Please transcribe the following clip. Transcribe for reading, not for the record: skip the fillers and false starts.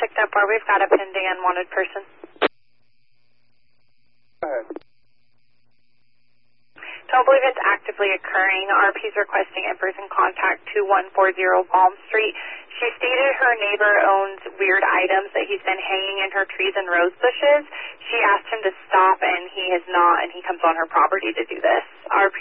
checked up where we've got a pending unwanted person. Go ahead. Don't believe it's actively occurring. RP's requesting in-person contact 2140 Palm Street. She stated her neighbor owns weird items that he's been hanging in her trees and rose bushes. She asked him to stop, and he has not, and he comes on her property to do this. RP